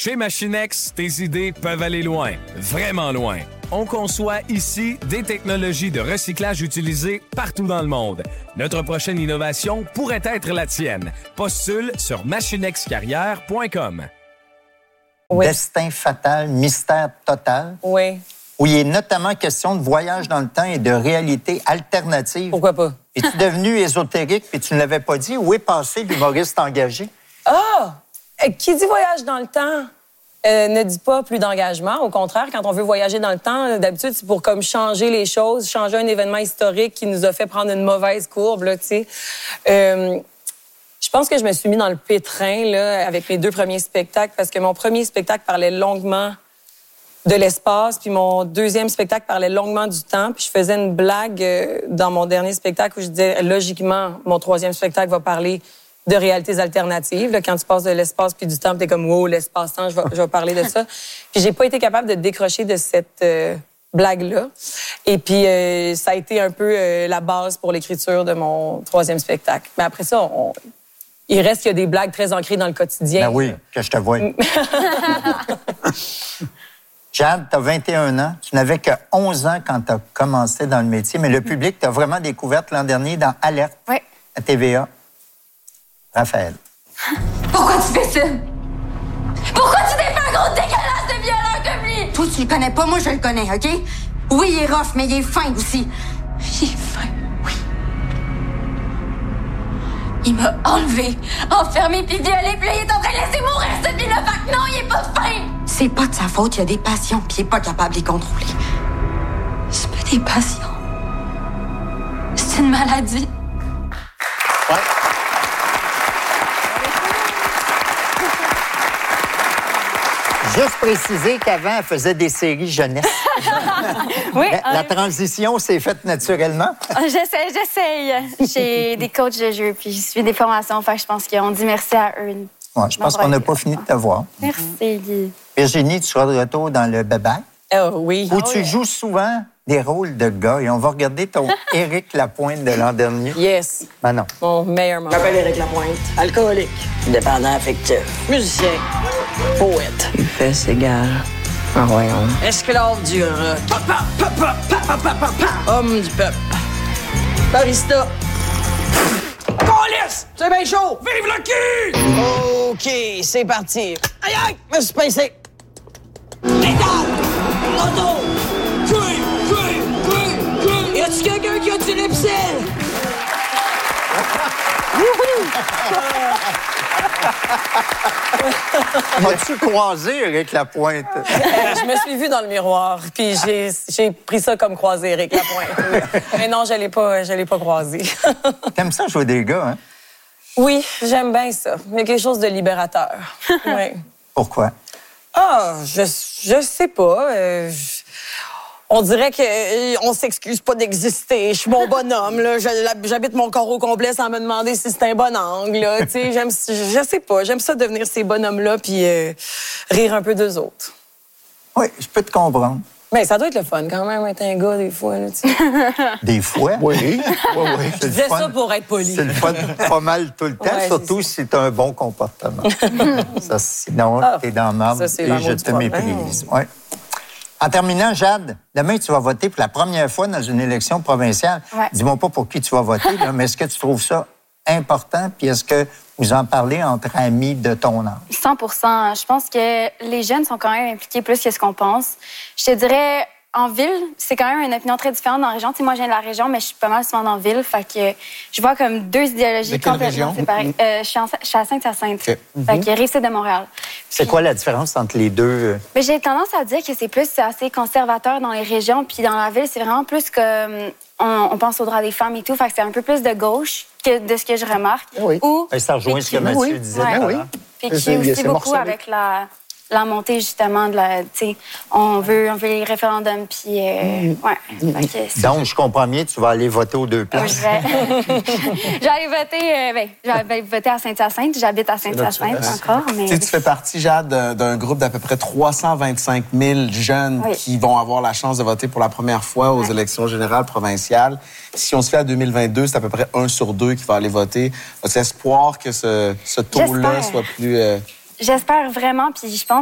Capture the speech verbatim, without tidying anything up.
Chez Machinex, tes idées peuvent aller loin, vraiment loin. On conçoit ici des technologies de recyclage utilisées partout dans le monde. Notre prochaine innovation pourrait être la tienne. Postule sur machinexcarrière point com. Oui. Destin fatal, mystère total. Oui. Où il est notamment question de voyage dans le temps et de réalité alternative. Pourquoi pas? Es-tu devenu ésotérique puis tu ne l'avais pas dit? Où est passé l'humoriste engagé? Ah! Qui dit voyage dans le temps euh, ne dit pas plus d'engagement. Au contraire, quand on veut voyager dans le temps, d'habitude, c'est pour comme changer les choses, changer un événement historique qui nous a fait prendre une mauvaise courbe, là, tu sais. Euh, je pense que je me suis mis dans le pétrin, là, avec mes deux premiers spectacles, parce que mon premier spectacle parlait longuement de l'espace, puis mon deuxième spectacle parlait longuement du temps, puis je faisais une blague euh, dans mon dernier spectacle où je disais, logiquement, mon troisième spectacle va parler de réalités alternatives. Là, quand tu passes de l'espace puis du temps, t'es comme, wow, l'espace-temps, je vais, je vais parler de ça. Puis j'ai pas été capable de décrocher de cette euh, blague-là. Et puis, euh, ça a été un peu euh, la base pour l'écriture de mon troisième spectacle. Mais après ça, on... il reste qu'il y a des blagues très ancrées dans le quotidien. Ben oui, que je te vois. Jade, tu as vingt et un ans. Tu n'avais que onze ans quand tu as commencé dans le métier, mais le public t'a vraiment découverte l'an dernier dans Alerte oui. à T V A. Raphaël. Pourquoi tu fais ça? Pourquoi tu t'es fait un gros dégueulasse de violeur comme lui? Toi, tu le connais pas, moi, je le connais, OK? Oui, il est rough, mais il est fin aussi. Il est fin, oui. Il m'a enlevé, enfermé puis violé, puis là, il est en train de laisser mourir cette fille-là. Fait que non, il est pas fin! C'est pas de sa faute, il a des passions, puis il est pas capable de les contrôler. C'est pas des passions. C'est une maladie. Ouais. Juste préciser qu'avant, elle faisait des séries jeunesse. Oui. La, la euh... transition s'est faite naturellement. J'essaie, j'essaye. J'ai des coachs de jeu, puis je suis des formations. Fait que je pense qu'on dit merci à eux. Ouais, je pense qu'on n'a pas fini de te voir. Merci, Guy. Virginie, tu seras de retour dans le Bébé. Oh, oui. Où oh, tu oui. joues souvent des rôles de gars. Et on va regarder ton Éric Lapointe de l'an dernier. Yes. Ben non. Mon meilleur moment. Je m'appelle Éric Lapointe, alcoolique, dépendant affectif, musicien, poète. Il fait égal. Ah voyons. Esclave du rock. Papa, papa, papa, papa, papa. Homme du peuple. Barista. Police! C'est bien chaud! Vive le cul! OK, c'est parti. Aïe, aïe! Je me suis pincé. Pétale! Auto! Cul! Cul! Cul! Cul! Y a-tu quelqu'un qui a du lipsil? As-tu croisé Éric Lapointe? Euh, je me suis vue dans le miroir, puis j'ai, j'ai pris ça comme croisé Éric Lapointe. Oui. Mais non, je l'ai pas, je l'ai pas croisé. T'aimes ça jouer des gars, hein? Oui, j'aime bien ça. Il y a quelque chose de libérateur. Oui. Pourquoi? Ah, je, je sais pas. Euh, je... On dirait qu'on s'excuse pas d'exister. Je suis mon bonhomme, là. J'habite mon corps au complet sans me demander si c'est un bon angle, là. Tu sais, j'aime, je sais pas. J'aime ça devenir ces bonhommes-là puis euh, rire un peu d'eux autres. Oui, je peux te comprendre. Mais ça doit être le fun quand même, être un gars, des fois, là, tu sais. Des fois? Oui. oui, oui. Je disais ça pour être poli. C'est le fun pas mal tout le temps, Ouais, surtout si t'as un bon comportement. Ça, sinon, Ah, t'es dans le marbre ça, c'est et l'amour je du te problème. méprise. Ouais. En terminant, Jade, demain, tu vas voter pour la première fois dans une élection provinciale. Ouais. Dis-moi pas pour qui tu vas voter, là, mais est-ce que tu trouves ça important? Puis est-ce que vous en parlez entre amis de ton âge? cent pour cent. Je pense que les jeunes sont quand même impliqués plus que ce qu'on pense. Je te dirais, en ville, c'est quand même une opinion très différente dans la région. Tu sais, moi, je viens de la région, mais je suis pas mal souvent dans la ville. Fait que je vois comme deux idéologies de quelle complètement région? séparées. Euh, je suis, en, je suis à Sainte-Hyacinthe. Okay. Fait que Rive-Sud de Montréal. C'est quoi la différence entre les deux? Mais j'ai tendance à dire que c'est plus assez conservateur dans les régions, puis dans la ville, c'est vraiment plus que on, on pense aux droits des femmes et tout. Fait que c'est un peu plus de gauche que de ce que je remarque. Oui. Ou, Ben, ça rejoint ce que Mathieu oui. disait. Ouais. tout à oui. l'heure. Puis qui C'est- est aussi c'est beaucoup morcelé. avec la, la montée, justement, de la... Tu sais, on veut, on veut les référendums, puis... Euh, ouais. Fait que c'est- Donc, je comprends bien, tu vas aller voter aux deux Oui, places. je vais... J'allais voter... Euh, ben, j'allais voter à Sainte-Hyacinthe. J'habite à Sainte-Hyacinthe encore, mais... Tu sais, tu fais partie, Jade, d'un- d'un groupe d'à peu près trois cent vingt-cinq mille jeunes Oui. qui vont avoir la chance de voter pour la première fois aux Ouais. élections générales provinciales. Si on se fait à deux mille vingt-deux, c'est à peu près un sur deux qui va aller voter. As-tu espoir que ce, ce taux-là J'espère. soit plus... euh, J'espère vraiment, puis je pense